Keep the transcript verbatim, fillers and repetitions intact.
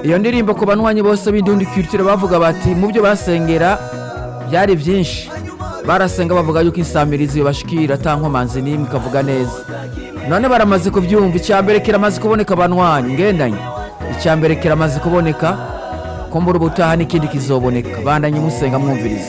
iyo ndirimbo ku banywanyi bose b'Indundi Culture bavuga bati mu byo basengera byari byinshi, barasenga bavuga yuko insamirizi bashikira tankomanzi nimwe kavuga neza. None baramaze kuvyumva, icyambere kiramaze kuboneka abanywanyi ngendanye, icyambere kiramaze kuboneka, kumbura ubutaha n'ikindi kizoboneka, bandanye musenga mwumviriza.